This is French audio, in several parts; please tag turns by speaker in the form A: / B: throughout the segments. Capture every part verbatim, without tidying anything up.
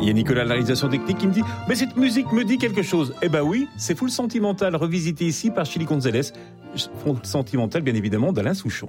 A: Il y a Nicolas, la réalisation technique, qui me dit « Mais cette musique me dit quelque chose !» Eh ben oui, c'est Full Sentimental, revisité ici par Chili Gonzalez. Full Sentimental, bien évidemment, d'Alain Souchon.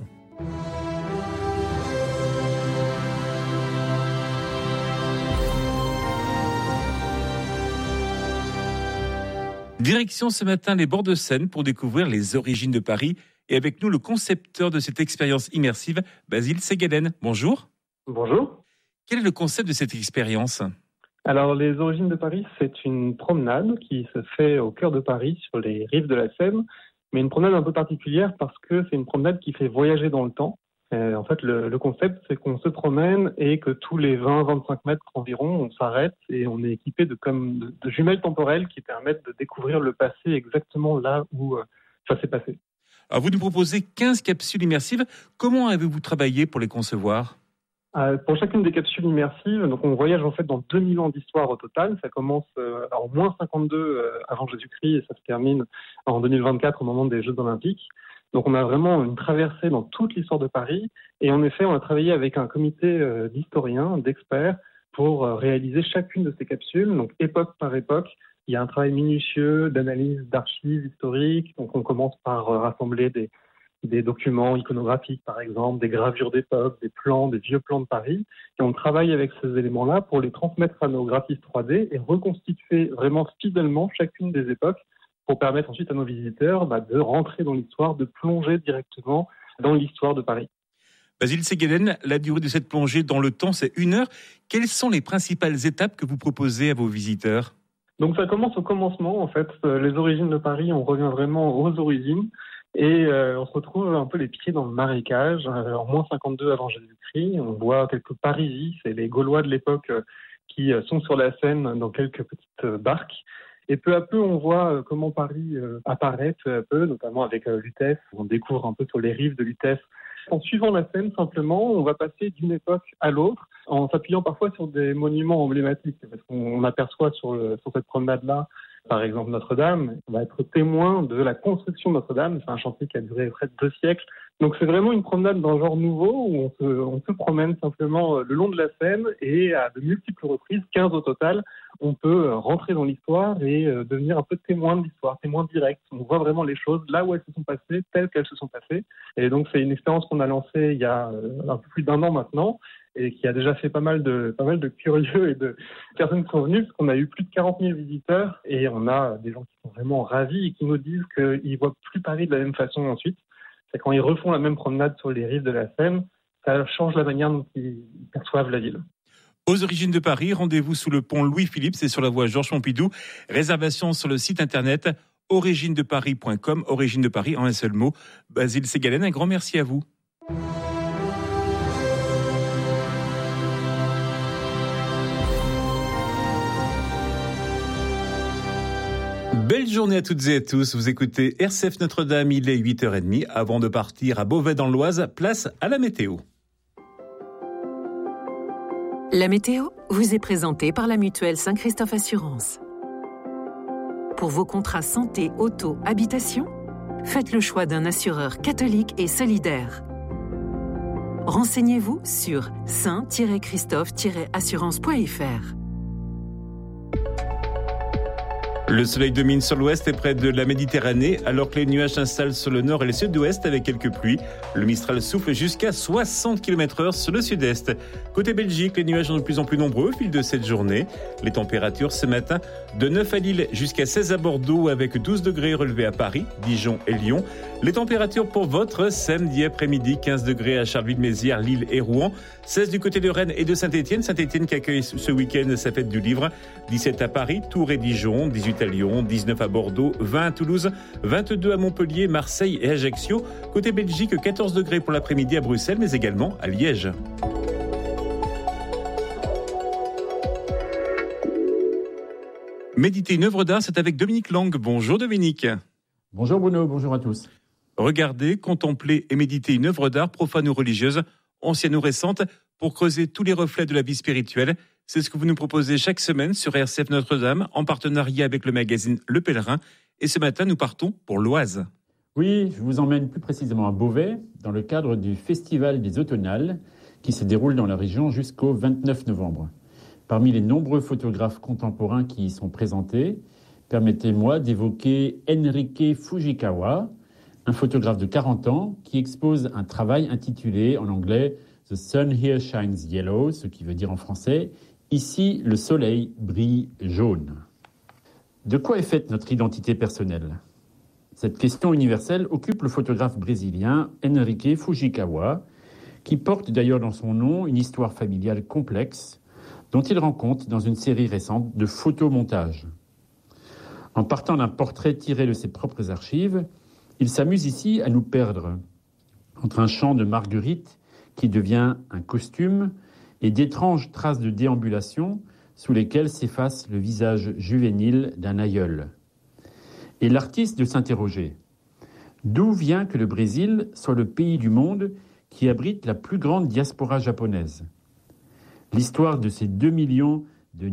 A: Direction ce matin les bords de Seine pour découvrir les origines de Paris. Et avec nous, le concepteur de cette expérience immersive, Basile Segalen. Bonjour.
B: Bonjour.
A: Quel est le concept de cette expérience ?
B: Alors, les origines de Paris, c'est une promenade qui se fait au cœur de Paris, sur les rives de la Seine, mais une promenade un peu particulière parce que c'est une promenade qui fait voyager dans le temps. Euh, en fait, le, le concept, c'est qu'on se promène et que tous les vingt à vingt-cinq mètres environ, on s'arrête et on est équipé de, comme, de, de jumelles temporelles qui permettent de découvrir le passé exactement là où euh, ça s'est passé.
A: Alors, vous nous proposez quinze capsules immersives. Comment avez-vous travaillé pour les concevoir ?
B: Euh, pour chacune des capsules immersives, donc on voyage en fait dans deux mille ans d'histoire au total. Ça commence euh, en moins cinquante-deux euh, avant Jésus-Christ et ça se termine en deux mille vingt-quatre au moment des Jeux Olympiques. Donc on a vraiment une traversée dans toute l'histoire de Paris. Et en effet, on a travaillé avec un comité euh, d'historiens, d'experts, pour euh, réaliser chacune de ces capsules, donc époque par époque. Il y a un travail minutieux d'analyse d'archives historiques. Donc on commence par euh, rassembler des des documents iconographiques, par exemple, des gravures d'époque, des plans, des vieux plans de Paris. Et on travaille avec ces éléments-là pour les transmettre à nos graphistes trois D et reconstituer vraiment fidèlement chacune des époques pour permettre ensuite à nos visiteurs bah, de rentrer dans l'histoire, de plonger directement dans l'histoire de Paris.
A: Basile Segalen, la durée de cette plongée dans le temps, c'est une heure. Quelles sont les principales étapes que vous proposez à vos visiteurs ?
B: Donc ça commence au commencement, en fait. Les origines de Paris, on revient vraiment aux origines. Et euh, on se retrouve un peu les pieds dans le marécage, euh, en moins cinquante-deux avant Jésus-Christ. On voit quelques Parisis, c'est les Gaulois de l'époque euh, qui euh, sont sur la Seine dans quelques petites euh, barques. Et peu à peu, on voit euh, comment Paris euh, apparaît peu à peu, notamment avec euh, Lutèce. On découvre un peu sur les rives de Lutèce. En suivant la Seine, simplement, on va passer d'une époque à l'autre, en s'appuyant parfois sur des monuments emblématiques. Parce qu'on aperçoit sur, le, sur cette promenade-là, par exemple, Notre-Dame, on va être témoin de la construction de Notre-Dame. C'est un chantier qui a duré près de deux siècles. Donc c'est vraiment une promenade d'un genre nouveau où on se, on se promène simplement le long de la Seine et à de multiples reprises, quinze au total, on peut rentrer dans l'histoire et devenir un peu témoin de l'histoire, témoin direct. On voit vraiment les choses là où elles se sont passées, telles qu'elles se sont passées. Et donc c'est une expérience qu'on a lancée il y a un peu plus d'un an maintenant, et qui a déjà fait pas mal de pas mal de curieux et de personnes qui sont venues, parce qu'on a eu plus de quarante mille visiteurs, et on a des gens qui sont vraiment ravis et qui nous disent qu'ils voient plus Paris de la même façon ensuite. C'est quand ils refont la même promenade sur les rives de la Seine, ça change la manière dont ils perçoivent la ville.
A: Aux origines de Paris, rendez-vous sous le pont Louis-Philippe, c'est sur la voie Georges Pompidou. Réservation sur le site internet origine de paris point com, Origine de Paris en un seul mot. Basile Segalen, un grand merci à vous. Belle journée à toutes et à tous. Vous écoutez R C F Notre-Dame, il est huit heures trente. Avant de partir à Beauvais dans l'Oise, place à la météo.
C: La météo vous est présentée par la mutuelle Saint-Christophe Assurance. Pour vos contrats santé, auto, habitation, faites le choix d'un assureur catholique et solidaire. Renseignez-vous sur saint christophe assurance point f r.
A: Le soleil domine sur l'ouest et près de la Méditerranée, alors que les nuages s'installent sur le nord et le sud-ouest avec quelques pluies. Le Mistral souffle jusqu'à soixante kilomètres heure sur le sud-est. Côté Belgique, les nuages sont de plus en plus nombreux au fil de cette journée. Les températures ce matin, de neuf à Lille jusqu'à seize à Bordeaux, avec douze degrés relevés à Paris, Dijon et Lyon. Les températures pour votre samedi après-midi, quinze degrés à Charleville-Mézières, Lille et Rouen. seize du côté de Rennes et de Saint-Étienne. Saint-Étienne qui accueille ce week-end sa fête du livre. dix-sept à Paris, Tours et Dijon, dix-huit à Lyon, dix-neuf à Bordeaux, vingt à Toulouse, vingt-deux à Montpellier, Marseille et Ajaccio. Côté Belgique, quatorze degrés pour l'après-midi à Bruxelles, mais également à Liège. Méditer une œuvre d'art, c'est avec Dominique Lang. Bonjour Dominique.
D: Bonjour Bruno, bonjour à tous.
A: Regarder, contempler et méditer une œuvre d'art profane ou religieuse, ancienne ou récente, pour creuser tous les reflets de la vie spirituelle. C'est ce que vous nous proposez chaque semaine sur R C F Notre-Dame, en partenariat avec le magazine Le Pèlerin. Et ce matin, nous partons pour l'Oise.
D: Oui, je vous emmène plus précisément à Beauvais, dans le cadre du Festival des Automnales, qui se déroule dans la région jusqu'au vingt-neuf novembre. Parmi les nombreux photographes contemporains qui y sont présentés, permettez-moi d'évoquer Enrique Fujikawa, un photographe de quarante ans qui expose un travail intitulé en anglais « The sun here shines yellow », ce qui veut dire en français « Ici, le soleil brille jaune ». De quoi est faite notre identité personnelle ? Cette question universelle occupe le photographe brésilien Enrique Fujikawa, qui porte d'ailleurs dans son nom une histoire familiale complexe dont il rend compte dans une série récente de photomontages. En partant d'un portrait tiré de ses propres archives, il s'amuse ici à nous perdre entre un champ de marguerite qui devient un costume et d'étranges traces de déambulation sous lesquelles s'efface le visage juvénile d'un aïeul. Et l'artiste de s'interroger. D'où vient que le Brésil soit le pays du monde qui abrite la plus grande diaspora japonaise ? L'histoire de ces deux millions de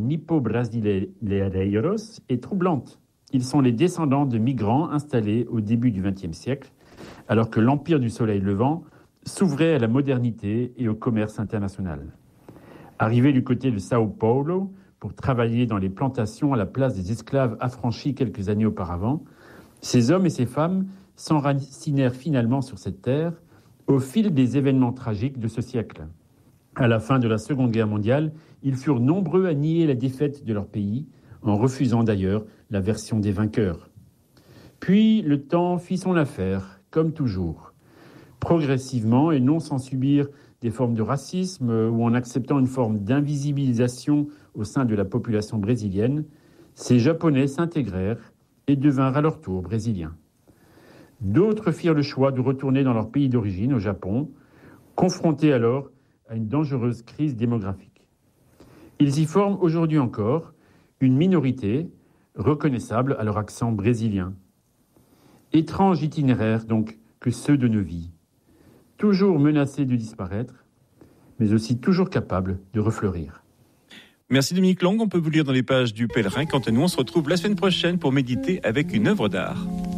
D: nippo-brasileiros est troublante. Ils sont les descendants de migrants installés au début du vingtième siècle, alors que l'Empire du Soleil Levant s'ouvrait à la modernité et au commerce international. Arrivés du côté de Sao Paulo pour travailler dans les plantations à la place des esclaves affranchis quelques années auparavant, ces hommes et ces femmes s'enracinèrent finalement sur cette terre au fil des événements tragiques de ce siècle. À la fin de la Seconde Guerre mondiale, ils furent nombreux à nier la défaite de leur pays, en refusant d'ailleurs la version des vainqueurs. Puis le temps fit son affaire, comme toujours. Progressivement, et non sans subir des formes de racisme ou en acceptant une forme d'invisibilisation au sein de la population brésilienne, ces Japonais s'intégrèrent et devinrent à leur tour brésiliens. D'autres firent le choix de retourner dans leur pays d'origine, au Japon, confrontés alors à une dangereuse crise démographique. Ils y forment aujourd'hui encore une minorité reconnaissable à leur accent brésilien. Étrange itinéraire donc que ceux de nos vies, toujours menacés de disparaître, mais aussi toujours capables de refleurir.
A: Merci Dominique Lang, on peut vous lire dans les pages du Pèlerin. Quant à nous, on se retrouve la semaine prochaine pour méditer avec une œuvre d'art.